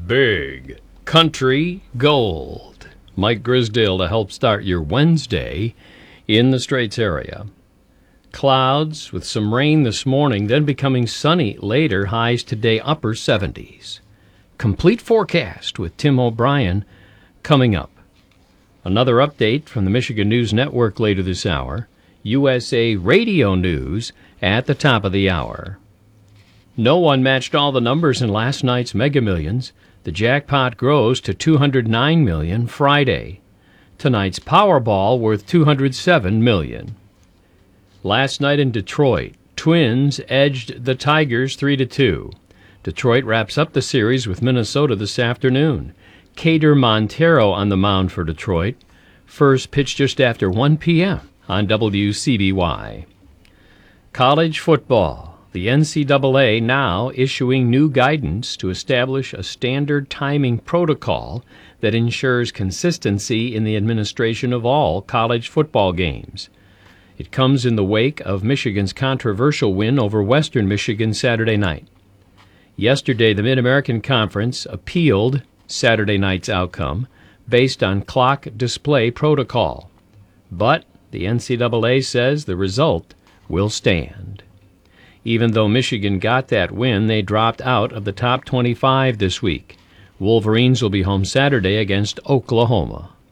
Big Country Gold. Mike Grisdale to help start your Wednesday in the Straits area. Clouds with some rain this morning, then becoming sunny later, highs today upper 70s. Complete forecast with Tim O'Brien coming up. Another update from the Michigan News Network later this hour. USA Radio News at the top of the hour. No one matched all the numbers in last night's Mega Millions. The jackpot grows to $209 million Friday. Tonight's Powerball worth $207 million. Last night in Detroit, Twins edged the Tigers 3-2. Detroit wraps up the series with Minnesota this afternoon. Cader Montero on the mound for Detroit. First pitch just after 1 p.m. on WCBY. College football. The NCAA now issuing new guidance to establish a standard timing protocol that ensures consistency in the administration of all college football games. It comes in the wake of Michigan's controversial win over Western Michigan Saturday night. Yesterday, the Mid-American Conference appealed Saturday night's outcome based on clock display protocol. But the NCAA says the result will stand. Even though Michigan got that win, they dropped out of the top 25 this week. Wolverines will be home Saturday against Oklahoma.